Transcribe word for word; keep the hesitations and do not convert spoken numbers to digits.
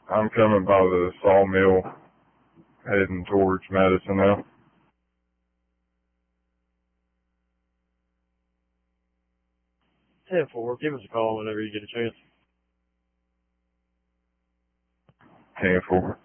I'm coming by the sawmill, heading towards Madison now. ten four, give us a call whenever you get a chance. ten four.